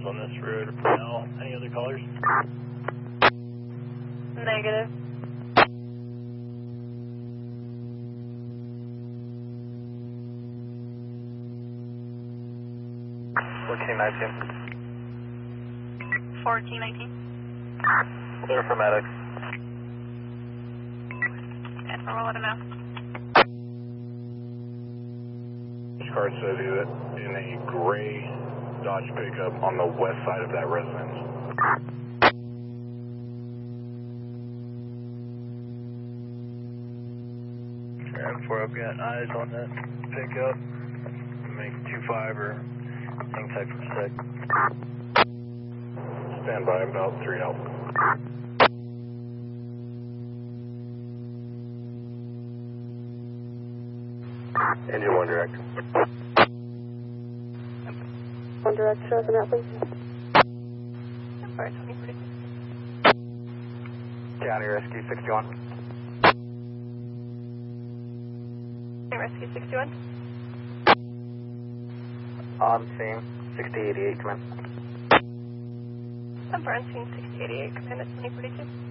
residents on this road for now. Any other callers? Negative. $1419. 1419. Clear for medics. And we'll let him know. This card says he's in a gray Dodge pickup on the west side of that residence. And 4, I've got eyes on that pickup. Make 2-5 or hang tight for a sec. Stand by about 3 Alpha. Engine 1 direct. 1 direct, show us an out, please. Sorry, 2040. County Rescue 61. Rescue 61. On scene 6088, come in. I'm on scene 6088, command at 2042.